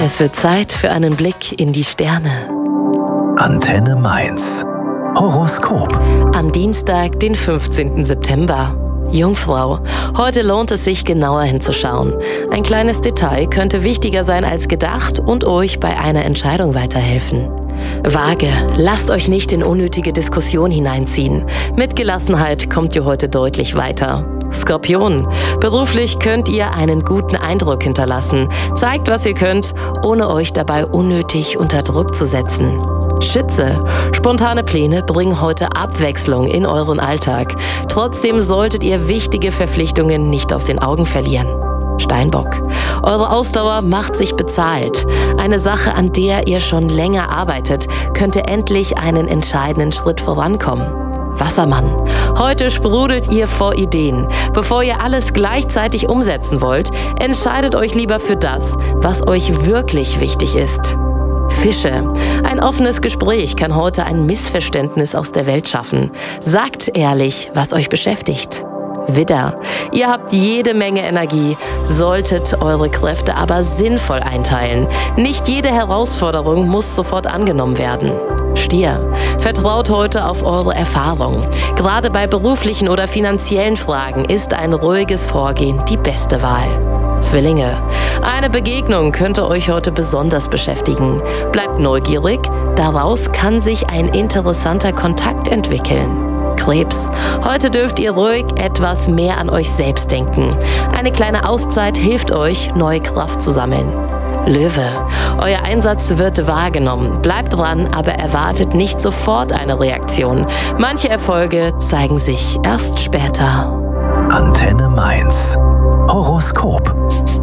Es wird Zeit für einen Blick in die Sterne. Antenne Mainz. Horoskop. Am Dienstag, den 15. September. Jungfrau, heute lohnt es sich, genauer hinzuschauen. Ein kleines Detail könnte wichtiger sein als gedacht und euch bei einer Entscheidung weiterhelfen. Waage, lasst euch nicht in unnötige Diskussionen hineinziehen. Mit Gelassenheit kommt ihr heute deutlich weiter. Skorpion, beruflich könnt ihr einen guten Eindruck hinterlassen. Zeigt, was ihr könnt, ohne euch dabei unnötig unter Druck zu setzen. Schütze, spontane Pläne bringen heute Abwechslung in euren Alltag. Trotzdem solltet ihr wichtige Verpflichtungen nicht aus den Augen verlieren. Steinbock, eure Ausdauer macht sich bezahlt. Eine Sache, an der ihr schon länger arbeitet, könnte endlich einen entscheidenden Schritt vorankommen. Wassermann, heute sprudelt ihr vor Ideen. Bevor ihr alles gleichzeitig umsetzen wollt, entscheidet euch lieber für das, was euch wirklich wichtig ist. Fische, ein offenes Gespräch kann heute ein Missverständnis aus der Welt schaffen. Sagt ehrlich, was euch beschäftigt. Widder, ihr habt jede Menge Energie, solltet eure Kräfte aber sinnvoll einteilen. Nicht jede Herausforderung muss sofort angenommen werden. Stier, vertraut heute auf eure Erfahrung. Gerade bei beruflichen oder finanziellen Fragen ist ein ruhiges Vorgehen die beste Wahl. Zwillinge, eine Begegnung könnte euch heute besonders beschäftigen. Bleibt neugierig, daraus kann sich ein interessanter Kontakt entwickeln. Krebs, heute dürft ihr ruhig etwas mehr an euch selbst denken. Eine kleine Auszeit hilft euch, neue Kraft zu sammeln. Löwe, euer Einsatz wird wahrgenommen. Bleibt dran, aber erwartet nicht sofort eine Reaktion. Manche Erfolge zeigen sich erst später. Antenne Mainz. Horoskop.